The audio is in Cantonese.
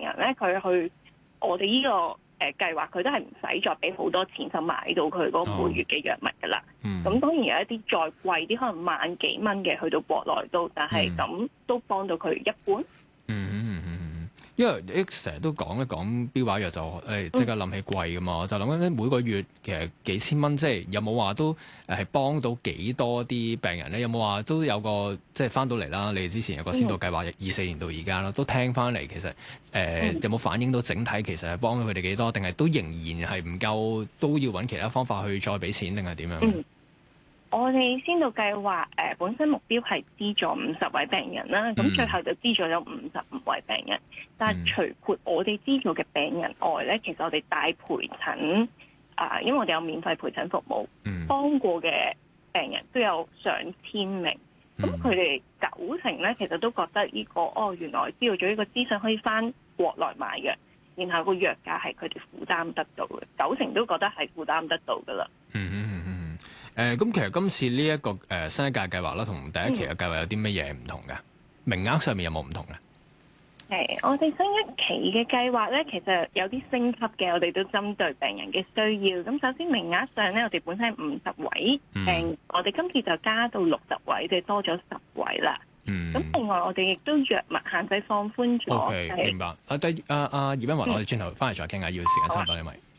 人咧，佢去我哋呢個計劃，佢都係唔使再俾好多錢就買到佢嗰個每月嘅藥物噶啦。咁當然有一啲再貴啲，可能萬幾蚊嘅去到國內都，但係咁都幫到佢一半。 因為成日都講一講標靶藥就即刻諗起貴噶嘛，就諗緊每個月其實幾千蚊，即係有冇話都係幫到幾多啲病人咧？有冇話都有個即係翻到嚟啦？你哋之前有個先導計劃24年到而家啦，都聽翻嚟其實有冇反映到整體其實係幫到佢哋幾多？定係都仍然係唔夠，都要揾其他方法去再俾錢，定係點樣？ 我哋先導計劃本身目標係資助50位病人啦，咁最後就資助咗55位病人。但係除括我哋資助嘅病人外咧，其實我哋帶陪診因為我哋有免費陪診服務，幫過嘅病人都有上千名。咁佢哋90%咧，其實都覺得呢個原來知道咗呢個資訊可以翻國內買藥，然後個藥價係佢哋負擔得到嘅，90%都覺得係負擔得到噶啦。 咁其實今次呢一個新一屆計劃啦，同第一期嘅計劃有啲乜嘢唔同嘅？名額上面有冇唔同嘅？ 我哋新一期嘅計劃咧，其實有啲升級嘅，我哋都針對病人嘅需要。咁首先名額上咧，我哋本身係50位，我哋今次就加到60位，即係多咗10位啦。咁另外我哋亦都藥物限制放寬咗。 明白。葉欣雲，我哋轉頭翻嚟再傾下，要時間差唔多，因為。